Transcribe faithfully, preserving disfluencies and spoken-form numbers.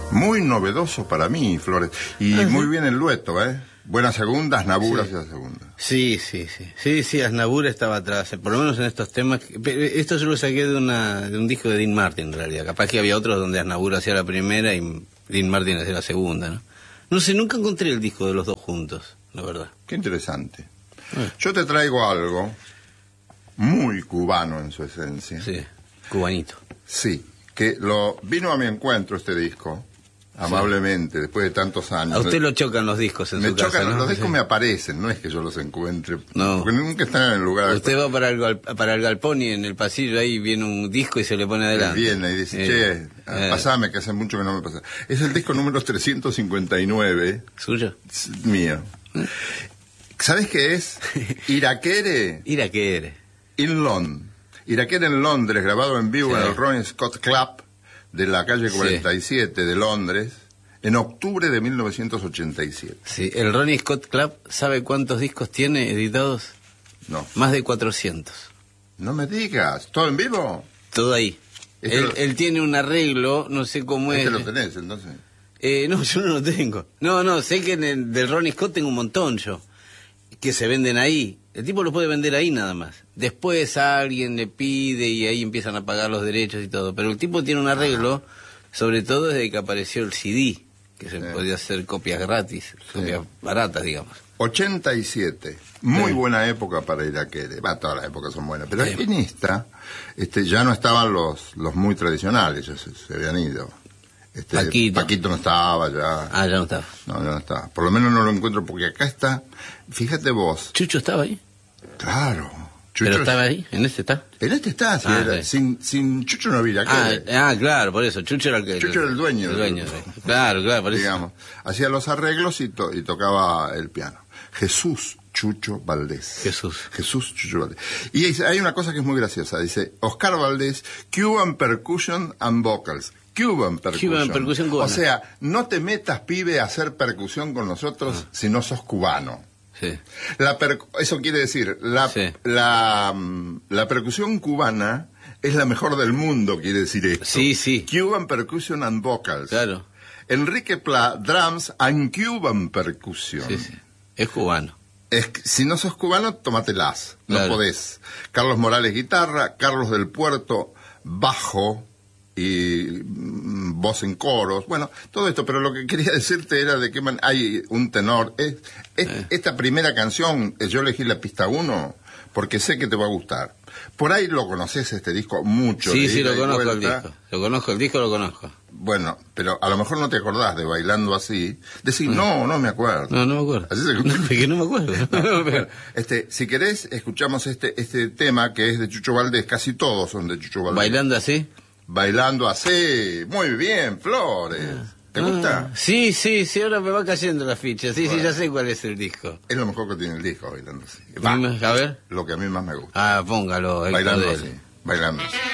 Muy novedoso para mí, Flores. Y uh-huh. muy bien el dueto, ¿eh? Buena segunda, Aznavour hacia la segunda. Sí, sí, sí. Sí, sí, Aznavour estaba atrás, por lo menos en estos temas. Esto yo lo saqué de, una, de un disco de Dean Martin, en realidad. Capaz que había otros donde Aznavour hacía la primera y Dean Martin hacía la segunda, ¿no? No sé, nunca encontré el disco de los dos juntos, la verdad. Qué interesante. Eh. Yo te traigo algo muy cubano en su esencia. Sí, cubanito. Sí, que lo vino a mi encuentro este disco. Amablemente, sí. Después de tantos años. A usted lo chocan los discos en me su chocan, casa, ¿no? Los discos sí. me aparecen, no es que yo los encuentre. No. Porque nunca están en el lugar. Usted va para el, para el galpón y en el pasillo ahí viene un disco y se le pone adelante. Viene y dice, eh, che, eh. pasame, que hace mucho que no me pasa. Es el disco número trescientos cincuenta y nueve. ¿Suyo? Mío. ¿Sabes qué es? Irakere. Irakere. In London. Irakere en Londres, grabado en vivo sí. en el Ronnie Scott Club de la calle cuarenta y siete sí. de Londres, en octubre de mil novecientos ochenta y siete. Sí, el Ronnie Scott Club, ¿sabe cuántos discos tiene editados? No. Más de cuatrocientos. No me digas, ¿todo en vivo? Todo ahí. Este él, lo... él tiene un arreglo, no sé cómo este es. ¿Este lo tenés, entonces? Eh, no, yo no lo tengo. No, no, sé que en el, del Ronnie Scott tengo un montón yo, que se venden ahí. El tipo lo puede vender ahí nada más. Después a alguien le pide y ahí empiezan a pagar los derechos y todo. Pero el tipo tiene un arreglo, sobre todo desde que apareció el C D, que se sí. podía hacer copias gratis, sí. copias baratas, digamos. ochenta y siete, muy sí. buena época para Irakere. Va, todas las épocas son buenas. Pero sí. en esta este, ya no estaban los, los muy tradicionales, ya se, se habían ido. Este, Paquito. Paquito no estaba ya. Ah, ya no estaba. No, ya no estaba. Por lo menos no lo encuentro porque acá está. Fíjate vos. ¿Chucho estaba ahí? Claro. Chucho ¿Pero estaba ahí? ¿En este está? En este está, sí, ah, era. Sí. Sin, sin Chucho no había ah, ah, claro, por eso. Chucho era el que. Chucho era el dueño. El dueño, sí. Claro, claro, por eso. Digamos. Hacía los arreglos y, to, y tocaba el piano. Jesús Chucho Valdés. Jesús. Jesús Chucho Valdés. Y hay una cosa que es muy graciosa. Dice, Oscar Valdés, Cuban Percussion and Vocals. Cuban Percussion. Cuban Percussion cubana. O sea, no te metas, pibe, a hacer percusión con nosotros ah. si no sos cubano. Sí. La per, eso quiere decir, la, sí. la, la percusión cubana es la mejor del mundo, quiere decir esto. Sí, sí. Cuban Percussion and Vocals. Claro. Enrique Pla, Drums and Cuban Percussion. Sí, sí. Es cubano. Es, si no sos cubano, tómatelas. No claro. podés. Carlos Morales, guitarra. Carlos del Puerto, bajo. Y mm, voz en coros, bueno, todo esto, pero lo que quería decirte era de que man, hay un tenor. Es, es, eh. Esta primera canción, yo elegí la pista uno, porque sé que te va a gustar. Por ahí lo conoces este disco mucho. Sí, sí, lo conozco vuelta. el disco. Lo conozco, el disco lo conozco. Bueno, pero a lo mejor no te acordás de Bailando Así. Decís, no, no me acuerdo. No, no me acuerdo. Así se... no, que no me acuerdo. no, bueno, este, si querés, escuchamos este, este tema que es de Chucho Valdés, casi todos son de Chucho Valdés. ¿Bailando Así? Bailando Así, muy bien, Flores. ¿Te ah, gusta? Sí, sí, sí, ahora me va cayendo la ficha. Sí, bueno, sí, ya sé cuál es el disco. Es lo mejor que tiene el disco, Bailando Así. Va, a ver. Lo que a mí más me gusta. Ah, póngalo. Bailando Así, Bailando Así.